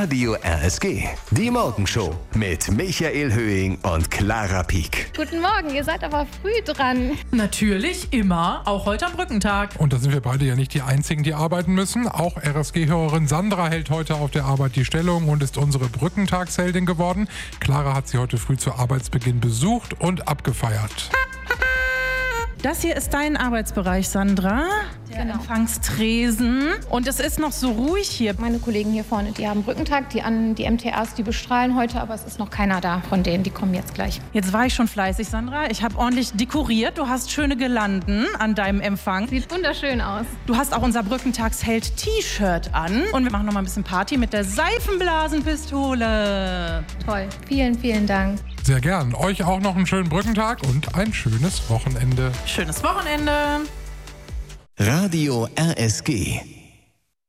Radio RSG. Die Morgenshow mit Michael Höhing und Clara Pieck. Guten Morgen, ihr seid aber früh dran. Natürlich, immer, auch heute am Brückentag. Und da sind wir beide ja nicht die Einzigen, die arbeiten müssen. Auch RSG-Hörerin Sandra hält heute auf der Arbeit die Stellung und ist unsere Brückentagsheldin geworden. Clara hat sie heute früh zu Arbeitsbeginn besucht und abgefeiert. Das hier ist dein Arbeitsbereich, Sandra. Der Empfangstresen. Und es ist noch so ruhig hier. Meine Kollegen hier vorne, die haben Brückentag, die MTAs, die bestrahlen heute, aber es ist noch keiner da von denen, die kommen jetzt gleich. Jetzt war ich schon fleißig, Sandra. Ich habe ordentlich dekoriert. Du hast schöne Girlanden an deinem Empfang. Sieht wunderschön aus. Du hast auch unser Brückentagsheld-T-Shirt an. Und wir machen noch mal ein bisschen Party mit der Seifenblasenpistole. Toll. Vielen, vielen Dank. Sehr gern. Euch auch noch einen schönen Brückentag und ein schönes Wochenende. Schönes Wochenende. Radio RSG.